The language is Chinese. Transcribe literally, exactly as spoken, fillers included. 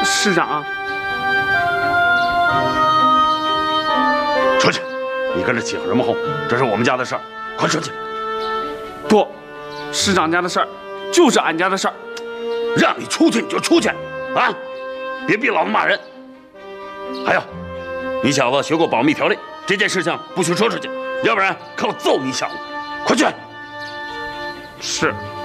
师长。 出去！你跟着起哄什么哄？这是我们家的事儿，快出去！ 不，师长家的事儿就是俺家的事儿。 让你出去你就出去，啊！别逼老子骂人。还有，你小子学过保密条例，这件事情不许说出去，要不然看我揍你小子！快去！ 是。